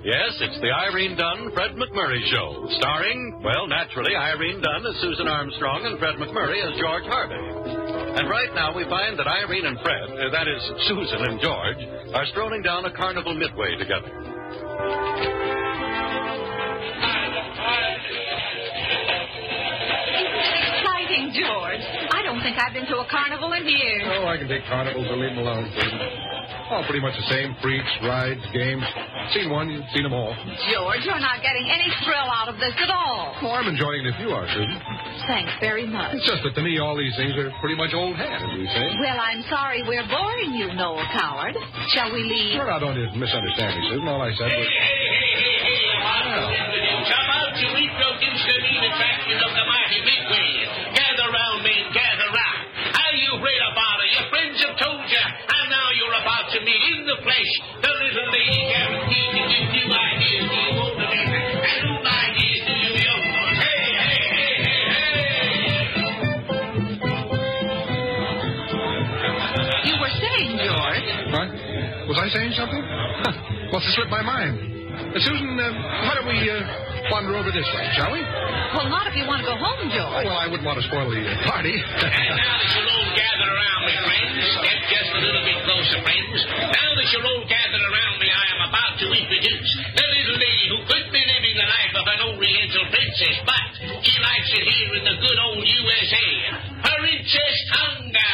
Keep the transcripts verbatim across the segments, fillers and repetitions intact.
Yes, it's the Irene Dunn, Fred McMurray Show, starring, well, naturally, Irene Dunn as Susan Armstrong and Fred McMurray as George Harvey. And right now we find that Irene and Fred, uh, that is, Susan and George, are strolling down a carnival midway together. Exciting, George. I don't think I've been to a carnival in years. Oh, I can take carnivals or leave them alone, Susan. All pretty much the same. Freaks, rides, games. Seen one, you've seen them all. George, you're not getting any thrill out of this at all. Oh, I'm enjoying it if you are, Susan. Thanks very much. It's just that to me all these things are pretty much old hat, as we say. Well, I'm sorry we're boring you, Noel Coward. Shall we leave? Well, now, don't misunderstand me, Susan. All I said was... Hey, hey, hey, hey, hey, well. Come out to meet the insulin attraction of the mighty Midway. Gather round, men, gather round. How you read about it? Your friends have told you. And now you're about to meet in the flesh the little lady guaranteed to give new ideas to you older men and old ideas to you young ones. Hey, hey, hey, hey, hey. You were saying, George. What? Was I saying something? Must have slipped my mind. Uh, Susan, uh, why don't we uh, wander over this way, shall we? Well, not if you want to go home, Oh, George. well, I wouldn't want to spoil the uh, party. And now that you're all gathered around me, friends, step just a little bit closer, friends. Now that you're all gathered around me, I am about to introduce the little lady who could be living the life of an Oriental princess, but she likes it here in the good old U S A. Princess Tonga.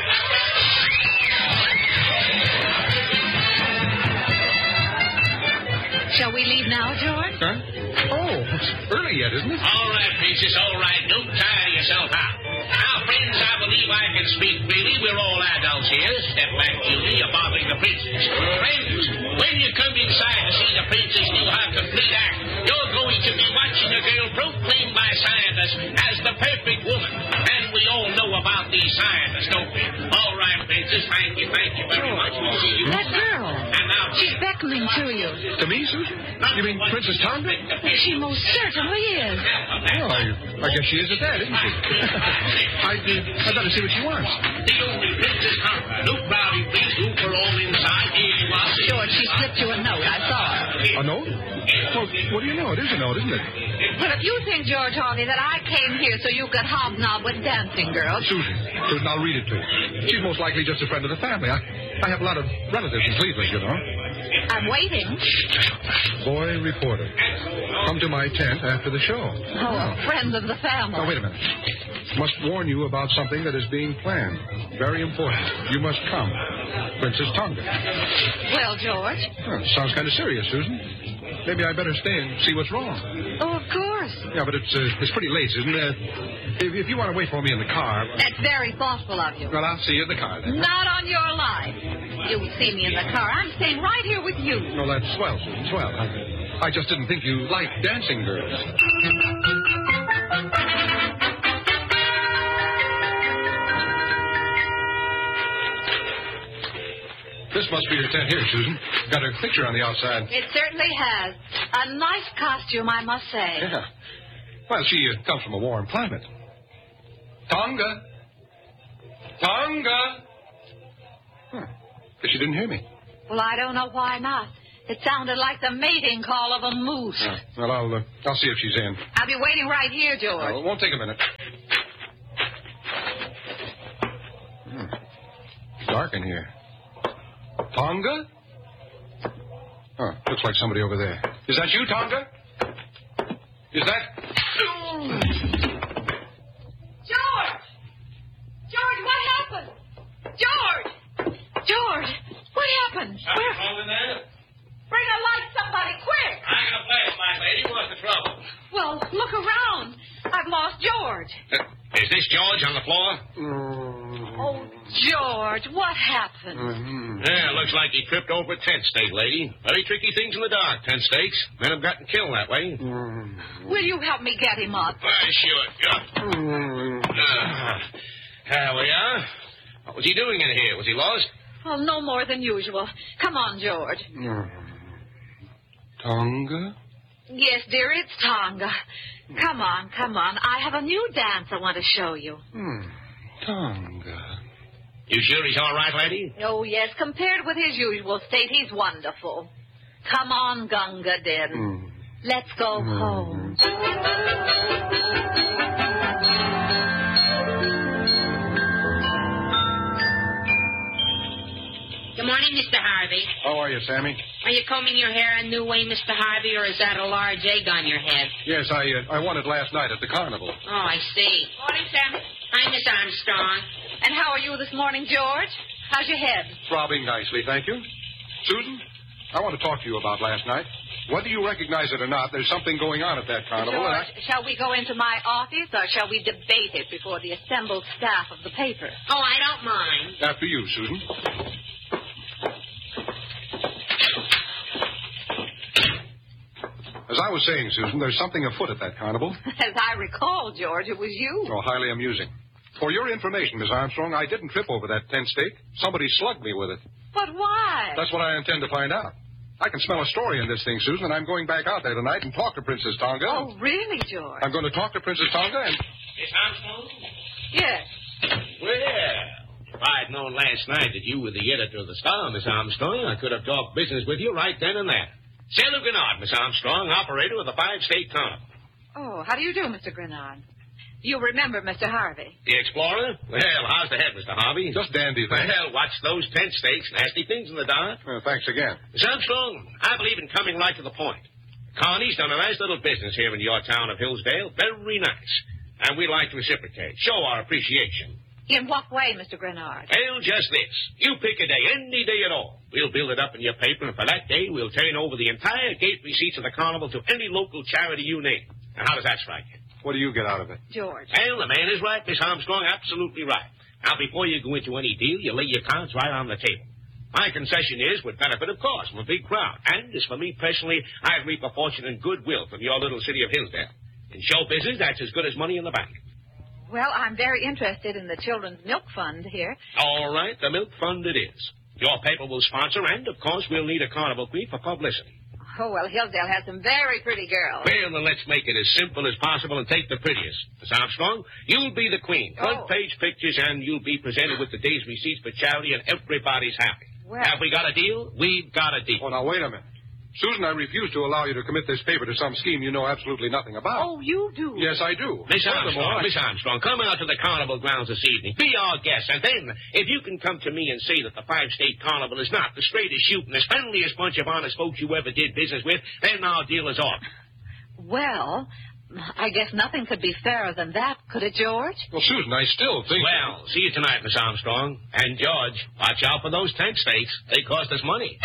Shall we leave now, George? Huh? Oh, it's early yet, isn't it? All right, princess, all right. Don't tire yourself out. Now, friends, I believe I can speak freely. We're all adults here. Step back, Julie. You're bothering the princess. Friends, when you come inside to see the princess do her complete act, you're going to be watching a girl proclaimed by scientists as the perfect woman. And we all know about these scientists, don't we? All right, princess, thank you, thank you very much. We'll see you. That girl. And now, She's beckoning to you. To me, Susan? You mean Princess Tonga? She most certainly is. Well, I, I guess she is at that, isn't she? I'd, uh, I'd better see what she wants. the only Princess Tonga. Look, Rowdy, please, look her all inside. Here you are. George, she slipped you a note. I saw her. A note? Well, what do you know? It is a note, isn't it? Well, if you think, George Harvey, that I came here so you could hobnob with dancing girls... Susan. Susan, I'll read it to you. She's most likely just a friend of the family. I, I have a lot of relatives in Cleveland, you know. I'm waiting. Boy reporter. Come to my tent after the show. Oh, friends of the family. Now, wait a minute. Must warn you about something that is being planned. Very important. You must come. Princess Tonga. Well, George? Well, sounds kind of serious, Susan. Maybe I better stay and see what's wrong. Oh, of course. Yeah, but it's uh, it's pretty late, Susan. Uh, if, if you want to wait for me in the car... That's very thoughtful of you. Well, I'll see you in the car, then. Not on your life. You'll see me in the car. I'm staying right here with you. No, that's swell, Susan, swell. I, I just didn't think you liked dancing girls. This must be your tent here, Susan. Got her picture on the outside. It certainly has. A nice costume, I must say. Yeah. Well, she uh, comes from a warm climate. Tonga. Tonga. Huh. Guess she didn't hear me. Well, I don't know why not. It sounded like the mating call of a moose. Yeah. Well, I'll, uh, I'll see if she's in. I'll be waiting right here, George. Uh, it won't take a minute. Hmm. Dark in here. Tonga? Oh, looks like somebody over there. Is that you, Tonga? Is that... George! George, what happened? George! George, what happened? Something wrong in there? Bring a light, somebody, quick! I got a flashlight, lady. What's the trouble? Well, look around. I've lost George. Uh, is this George on the floor? Oh, George, what happened? Mm-hmm. Yeah, looks like he tripped over a tent stake, lady. Very tricky things in the dark, tent stakes. Men have gotten killed that way. Mm-hmm. Will you help me get him up? Why, sure. Yeah. Mm-hmm. Uh, there we are. What was he doing in here? Was he lost? Well, no more than usual. Come on, George. Tonga? Yes, dear, it's Tonga. Come on, come on. I have a new dance I want to show you. Hmm. Tonga. You sure he's all right, lady? Oh, yes. Compared with his usual state, he's wonderful. Come on, Gunga Din. Mm. Let's go Mm. home. Good morning, Mister Harvey. How are you, Sammy? Are you combing your hair a new way, Mister Harvey, or is that a large egg on your head? Yes, I uh, I won it last night at the carnival. Oh, I see. Morning, Sammy. Hi, Miss Armstrong. And how are you this morning, George? How's your head? Throbbing nicely, thank you. Susan, I want to talk to you about last night. Whether you recognize it or not, there's something going on at that carnival. George, and I... shall we go into my office, or shall we debate it before the assembled staff of the paper? Oh, I don't mind. After you, Susan. As I was saying, Susan, there's something afoot at that carnival. As I recall, George, it was you. Oh, highly amusing. For your information, Miss Armstrong, I didn't trip over that tent stake. Somebody slugged me with it. But why? That's what I intend to find out. I can smell a story in this thing, Susan, and I'm going back out there tonight and talk to Princess Tonga. Oh, really, George? I'm going to talk to Princess Tonga and... Miss Armstrong? Yes. Well, if I'd known last night that you were the editor of the Star, Miss Armstrong, I could have talked business with you right then and there. Sailor Grenard, Miss Armstrong, operator of the Five-State Carnival. Oh, how do you do, Mister Grenard? You remember Mister Harvey? The Explorer? Well, how's the head, Mister Harvey? Just dandy, thanks. Well, watch those tent stakes. Nasty things in the dark. Uh, thanks again. Miss Armstrong, I believe in coming right to the point. Connie's done a nice little business here in your town of Hillsdale. Very nice. And we'd like to reciprocate, show our appreciation. In what way, Mister Grenard? Well, just this. You pick a day, any day at all. We'll build it up in your paper, and for that day, we'll turn over the entire gate receipts of the carnival to any local charity you name. Now, how does that strike you? What do you get out of it? George. Well, the man is right, Miss Armstrong, absolutely right. Now, before you go into any deal, you lay your cards right on the table. My concession is, with benefit, of course, from a big crowd. And as for me personally, I'd reap a fortune and goodwill from your little city of Hillsdale. In show business, that's as good as money in the bank. Well, I'm very interested in the Children's Milk Fund here. All right, the Milk Fund it is. Your paper will sponsor, and, of course, we'll need a carnival queen for publicity. Oh, well, Hillsdale has some very pretty girls. Well, then let's make it as simple as possible and take the prettiest. Miss Armstrong, you'll be the queen. Front Oh. page pictures, and you'll be presented with the day's receipts for charity, and everybody's happy. Well- Have we got a deal? We've got a deal. Oh, now, wait a minute. Susan, I refuse to allow you to commit this paper to some scheme you know absolutely nothing about. Oh, you do? Yes, I do. Miss Furthermore, Armstrong, I- Miss Armstrong, come out to the carnival grounds this evening. Be our guest, and then, if you can come to me and say that the Five-State Carnival is not the straightest shooting, the friendliest bunch of honest folks you ever did business with, then our deal is off. Well, I guess nothing could be fairer than that, could it, George? Well, Susan, I still think... Well, see you tonight, Miss Armstrong. And, George, watch out for those tent stakes. They cost us money.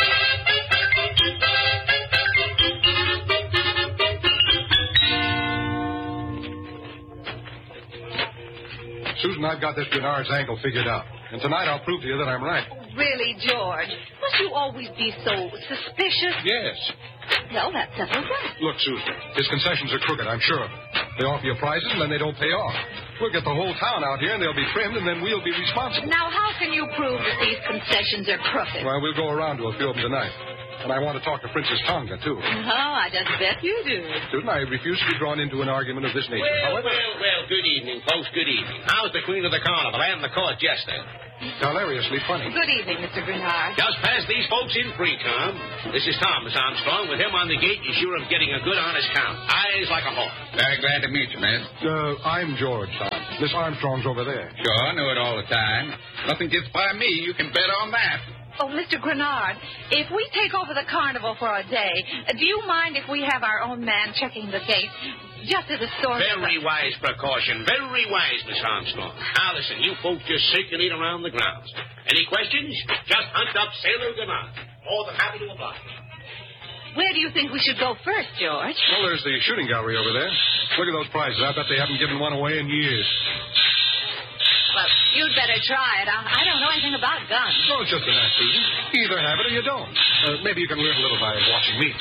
Susan, I've got this Grenard's angle figured out. And tonight I'll prove to you that I'm right. Really, George? Must you always be so suspicious? Yes. Well, that settles that. Look, Susan, his concessions are crooked, I'm sure of it. They offer you prizes, and then they don't pay off. We'll get the whole town out here, and they'll be trimmed, and then we'll be responsible. Now, how can you prove that these concessions are crooked? Well, we'll go around to a few of them tonight. And I want to talk to Princess Tonga, too. Oh, I just bet you do. Susan, I refuse to be drawn into an argument of this nature. Well, However, well, well, good evening, folks, good evening. How's the Queen of the Carnival and the court jester? hilariously funny. Good evening, Mister Grenard. Just pass these folks in free, Tom. This is Thomas Armstrong. With him on the gate, you're sure of getting a good, honest count. Eyes like a hawk. Very glad to meet you, miss. Uh, I'm George, Tom. Miss Armstrong's over there. Sure, I know it all the time. Nothing gets by me, you can bet on that. Oh, Mister Grenard, if we take over the carnival for a day, do you mind if we have our own man checking the gate? Just as a sort of... Very wise precaution. Very wise, Miss Armstrong. Now, listen, you folks just circulate around the grounds. Any questions? Just hunt up Sailor Grenard. More than happy to oblige. Where do you think we should go first, George? Well, there's the shooting gallery over there. Look at those prizes. I bet they haven't given one away in years. Well, you'd better try it. I, I don't know anything about guns. No, it's just a knack, Susan. You either have it or you don't. Uh, maybe you can learn a little by watching me. And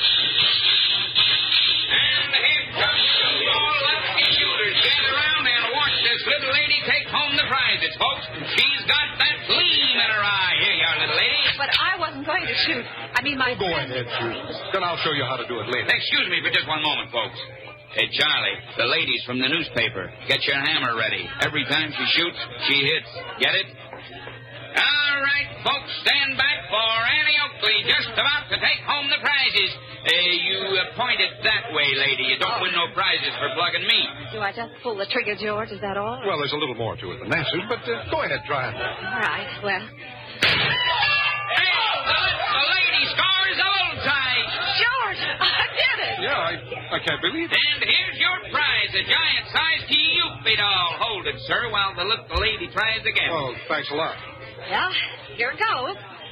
here comes some more lucky shooters. Stand around and watch this little lady take home the prizes, folks. She's got that gleam in her eye. Here you are, little lady. But I wasn't going to shoot. I mean, my... Oh, go ahead, Susan. Then I'll show you how to do it later. Excuse me for just one moment, folks. Hey, Charlie, the lady's from the newspaper. Get your hammer ready. Every time she shoots, she hits. Get it? All right, folks, stand back for Annie Oakley, just about to take home the prizes. Uh, you uh, point it that way, lady. You don't win no prizes for plugging me. Do I just pull the trigger, George? Is that all? Well, there's a little more to it than that, Susan, but uh, go ahead, try it. All right, well. Hey, the, the lady scores a little tie. George, I did it. Yeah, I, I can't believe it. And here's your prize, a giant-sized T-Yuppie doll. Hold it, sir, while the little lady tries again. Oh, thanks a lot. Well, here it goes.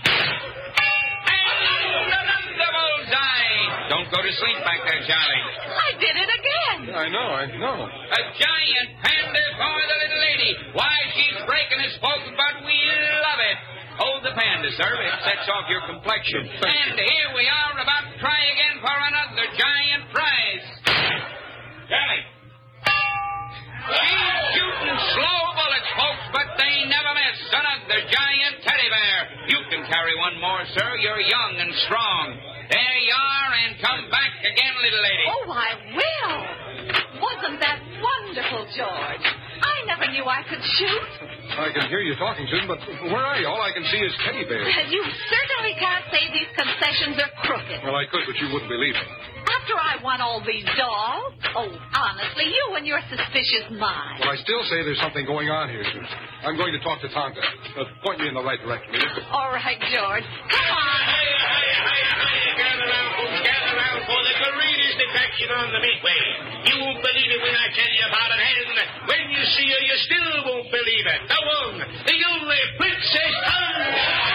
And another bullseye. Don't go to sleep back there, Charlie. I did it again. I know, I know. A giant panda for the little lady. Why, she's breaking us, folks, but we love it. Hold the panda, sir. It sets off your complexion. And here we are about to try again for another giant prize. Charlie. She's shooting slow bullets, folks, but they never miss. Another giant teddy bear. You can carry one more, sir. You're young and strong. There you are, and come back again, little lady. Oh, I will. Wasn't that wonderful, George? I never knew I could shoot. I can hear you talking, Susan, but where are you? All I can see is teddy bears. You certainly can't say these concessions are crooked. Well, I could, but you wouldn't believe it. After I won all these dolls? Oh, honestly, you and your suspicious mind. Well, I still say there's something going on here, Susan. I'm going to talk to Tonga. Uh, point me in the right direction, will you? All right, George. Come on. Hey, hey, hey, hey, gather round, folks, gather round for the greatest attraction on the Midway. You won't believe it when I tell you about it, and when you see her, you still won't believe it. The one, the only Princess Tonga.